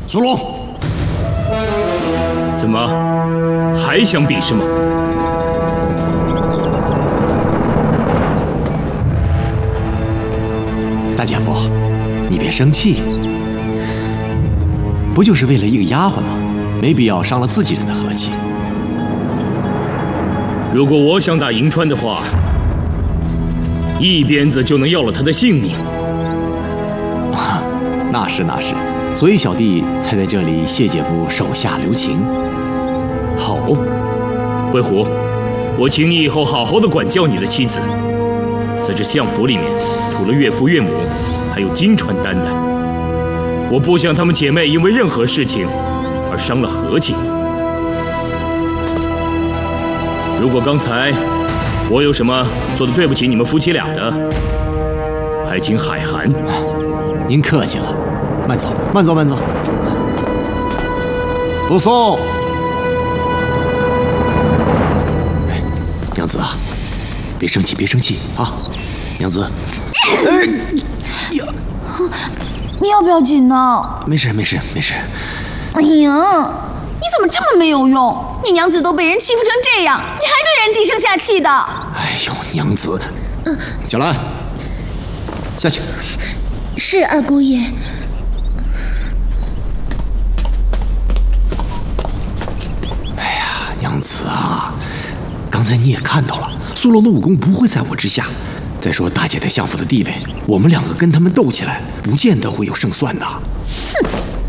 苏龙， 怎么还想比试吗？ 大姐夫，你别生气，不就是为了一个丫鬟吗？没必要伤了自己人的和气。 如果我想打银川的话，一鞭子就能要了他的性命。 啊，那是，所以小弟才在这里谢姐夫手下留情。 好，魏虎，我请你以后好好的管教你的妻子。在这相府里面，除了岳父岳母，还有金川丹丹。我不想她们姐妹因为任何事情而伤了和气。如果刚才我有什么做的对不起你们夫妻俩的，还请海涵。 您客气了，慢走。不送。哎，娘子啊，别生气啊，娘子。哎呀， 你要不要紧呢？ 没事。 哎呀，你怎么这么没有用？你娘子都被人欺负成这样，你还对人低声下气的。 哎呦，娘子，小兰，下去。 是二姑爷。 哎呀，娘子啊，刚才你也看到了，苏龙的武功不会在我之下。再说大姐在相府的地位，我们两个跟他们斗起来，不见得会有胜算的。 哼！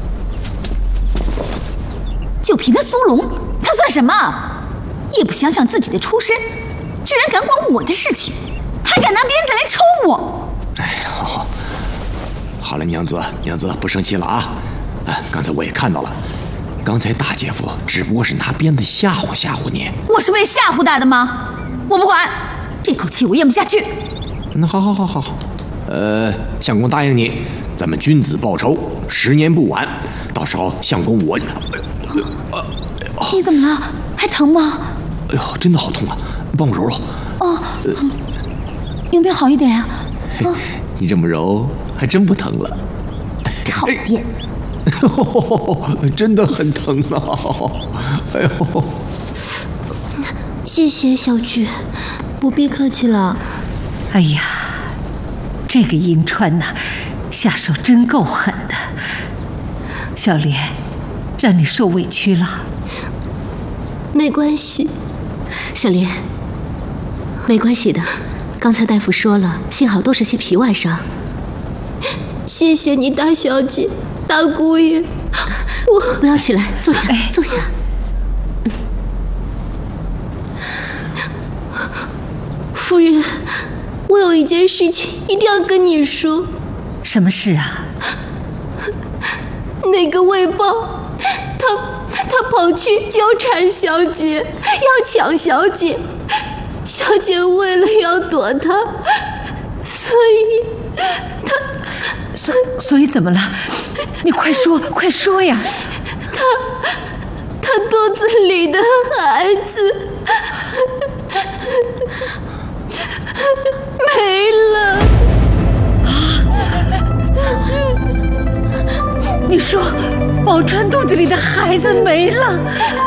就凭他苏龙，他算什么？也不想想自己的出身，居然敢管我的事情，还敢拿鞭子来抽我！ 哎呀，好了，娘子不生气了啊！刚才我也看到了，刚才大姐夫只不过是拿鞭子吓唬你。 我是被吓唬大的吗？我不管，这口气我咽不下去。 那好，相公答应你，咱们君子报仇，10年不晚。到时候相公我…… 你怎么了？还疼吗？ 哎呦，真的好痛啊！帮我揉揉。 哦，有没有好一点啊？ 你这么揉，还真不疼了。 讨厌！ 真的很疼啊！哎呦， 谢谢小菊，不必客气了。 哎呀，这个银川呐，下手真够狠的。小莲，让你受委屈了。 没关系，小莲，没关系的。刚才大夫说了，幸好都是些皮外伤。谢谢你，大小姐，大姑爷。我不要起来，坐下，坐下。夫人，我有一件事情一定要跟你说。 什么事啊？ 那个魏豹，他跑去纠缠小姐，要抢小姐。小姐为了要躲他， 所以怎么了？你快说呀！ 他肚子里的孩子没了。 你说宝钏肚子里的孩子没了？